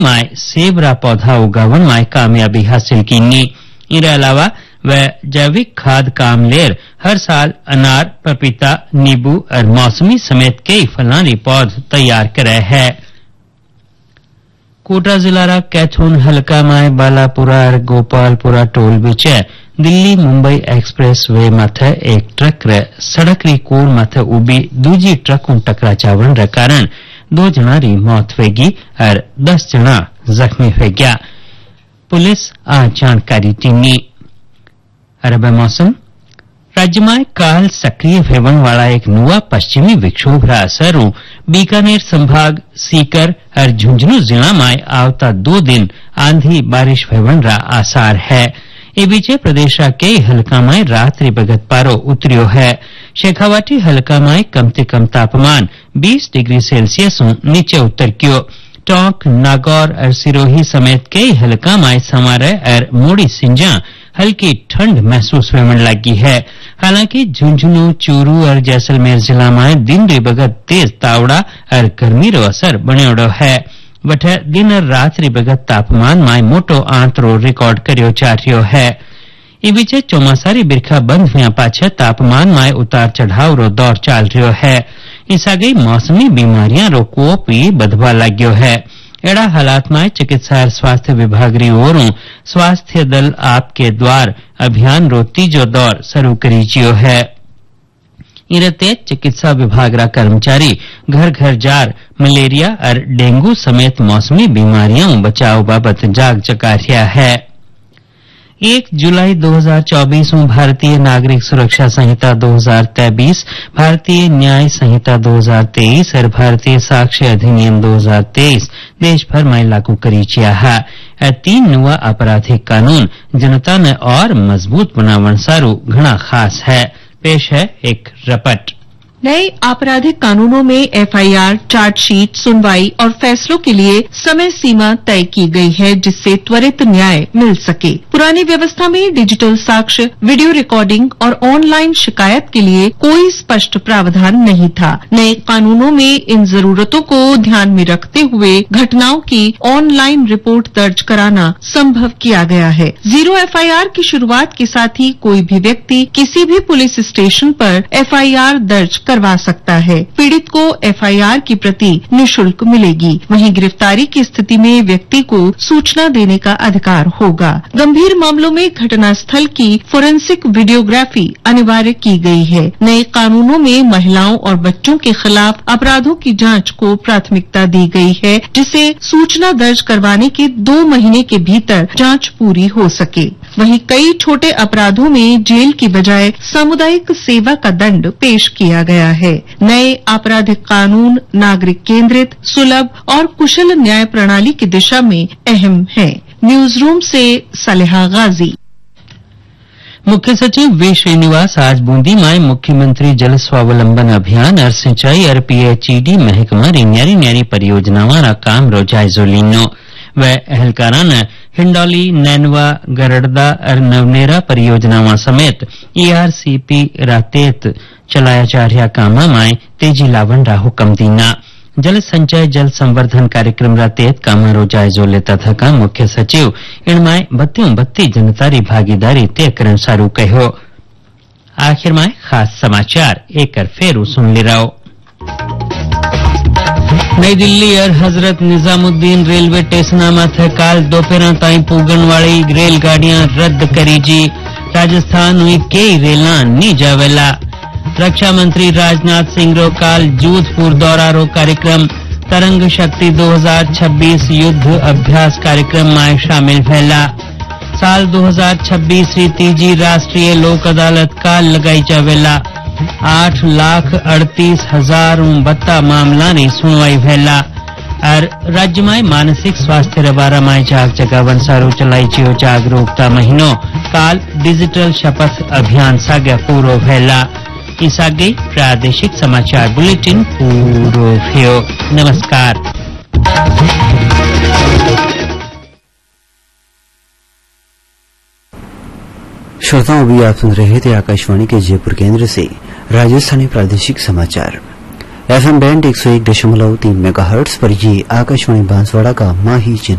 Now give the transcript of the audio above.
My सेबरा पौधा उगावन my कामयाबी हासिल कीनी। इन अलावा वह जैविक खाद काम लेर हर साल अनार, पपीता, नींबू और मौसमी समेत कई फलानी पौध तैयार करे है। कोटा जिला रा कैथून हल्का माय बालापुरा और गोपालपुरा टोल बीच दिल्ली मुंबई एक्सप्रेस वे माथे एक ट्रक रे सड़क री कोर माथे उबी दूजी ट्रक टकरा जावन रे कारण 2 जना री मौत होगी और 10 जना जख्मी हो गया। पुलिस आ जानकारी टीनी। अरब मौसम राज्य में काल सक्रिय होवन वाला एक नुआ पश्चिमी विक्षोभ रा असरू बीकानेर संभाग, सीकर और झुंझुनू जिला में आवता 2 दिन आंधी बारिश होवन रा आसार है। ए बीचे प्रदेश रा कई हलका में रात्रि बगत पारो उतरियो है। शेखावाटी हलका में कम से कम तापमान 20 डिग्री सेल्सियस नीचे उतर गयो। टोंक, नागौर और सिरोही समेत कई हलका में समारे और मोड़ी सिंजा हल्की ठंड महसूस होने लगी है। हालांकि झुंझुनू, चूरू और जैसलमेर जिला में दिन री बगत तेज तावड़ा और गर्मी रो असर बन्योड़ो है। वठे दिन और रात्रि बगत तापमान में मोटो आंतरो रिकॉर्ड करियो जा रह्यो है। ई बीचे चौमासारी बिरखा बंद हुआ पाछे तापमान में उतार चढ़ाव रो दौर चाल रह्यो है। इस आगे मौसमी बीमारियां रो कोप भी बढ़वा लाग्यो है। एड़ा हालात में चिकित्सा और स्वास्थ्य विभाग री ओरों स्वास्थ्य दल आपके द्वार अभियान रो तीजो दौर शुरू करी जियो है। इरते चिकित्सा विभाग रा कर्मचारी घर घर जार मलेरिया और डेंगू समेत मौसमी बीमारियों बचाव बाबत जाग जगा रहा है। 1 जुलाई 2024 में भारतीय नागरिक सुरक्षा संहिता 2023, भारतीय न्याय संहिता 2023 और भारतीय साक्ष्य अधिनियम 2023 देश भर में लागू करी गया है। 3 नुआ आपराधिक कानून जनता ने और मजबूत बनावन सारू घना खास है। पेश है एक रपट। नए आपराधिक कानूनों में एफआईआर, चार्जशीट, सुनवाई और फैसलों के लिए समय सीमा तय की गई है, जिससे त्वरित न्याय मिल सके। पुरानी व्यवस्था में डिजिटल साक्ष्य, वीडियो रिकॉर्डिंग और ऑनलाइन शिकायत के लिए कोई स्पष्ट प्रावधान नहीं था। नए कानूनों में इन जरूरतों को ध्यान में रखते हुए घटनाओं की ऑनलाइन रिपोर्ट दर्ज कराना संभव किया गया है। 0 एफआईआर की शुरुआत के साथ ही कोई भी व्यक्ति किसी भी पुलिस स्टेशन पर एफआईआर दर्ज करवा सकता है। पीड़ित को एफआईआर की प्रति निःशुल्क मिलेगी। वहीं गिरफ्तारी की स्थिति में व्यक्ति को सूचना देने का अधिकार होगा। गंभीर मामलों में घटनास्थल की फोरेंसिक वीडियोग्राफी अनिवार्य की गई है। नए कानूनों में महिलाओं और बच्चों के खिलाफ अपराधों की जांच को प्राथमिकता दी गई है, जिससे सूचना दर्ज करवाने के 2 महीने के भीतर जांच पूरी हो सके। वहीं कई छोटे अपराधों में जेल की बजाय सामुदायिक सेवा का दंड पेश किया गया है। नए आपराधिक कानून नागरिक केंद्रित, सुलभ और कुशल न्याय प्रणाली की दिशा में अहम है। न्यूज रूम से सलेहा गाजी। मुख्य सचिव वी श्रीनिवास आज बूंदी में मुख्यमंत्री जल स्वावलंबन अभियान और सिंचाई और पीएचईडी महकमा री न्यारी न्यारी परियोजनावां रा काम रो जायजो लीनो। वह अहलकारा ने हिंडौली, नैनवा, गरड़दा और नवनेरा परियोजनावां समेत ईआरसीपी रातेत चलाया जा रहा कामा में तेजी लावन रा हुक्म दीना। जल संचय जल संवर्धन कार्यक्रम रातेत कामा रो जायजो लेता था मुख्य सचिव इनमें बत्ती जनता री भागीदारी तय करन सारू कहो। आखिर में खास समाचार एक फेरू सुन ले रहो। नई दिल्ली और हजरत निजामुद्दीन रेलवे स्टेशन माथे काल दोपहर ताई पुगन वाली रेलगाड़ियां रद्द करी जी। राजस्थान में कई रेलां नी जावेला। रक्षा मंत्री राजनाथ सिंह रो काल जोधपुर दौरा रो कार्यक्रम तरंग शक्ति 2026 युद्ध अभ्यास कार्यक्रम में शामिल भेला। साल 2026 री तीजी राष्ट्रीय लोक अदालत काल लगाई जावेला। 8,38,062 मामला नी सुनवाई भेला। और राज्य में मानसिक स्वास्थ्य रे बारे में जाग जगावन सारू चलाई जियो जागरूकता महीनो काल डिजिटल शपथ अभियान सागे पूरो भेला। इस आगे प्रादेशिक समाचार बुलेटिन पूरो भयो। नमस्कार। श्रोताओं, अभी आप सुन रहे थे आकाशवाणी के जयपुर केंद्र से राजस्थानी प्रादेशिक समाचार। FM बैंड 101.3 मेगाहर्ट्ज पर ये आकाशवाणी बांसवाड़ा का माही